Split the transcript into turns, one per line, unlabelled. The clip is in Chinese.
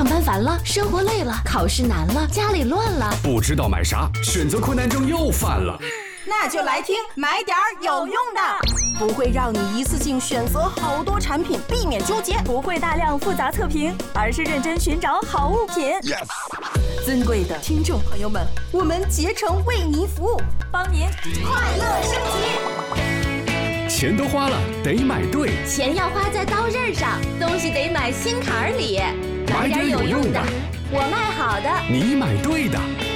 上班烦了，生活累了，考试难了，家里乱了，
不知道买啥，选择困难症又犯了。
那就来听买点有用的，不会让你一次性选择好多产品，避免纠结；
不会大量复杂测评，而是认真寻找好物品。
Yes.
尊贵的听众朋友们，我们竭诚为您服务，
帮您
快乐升级。
钱都花了，得买对。
钱要花在刀刃上，东西得买心坎里。买点有用的，我卖好的，
你买对的。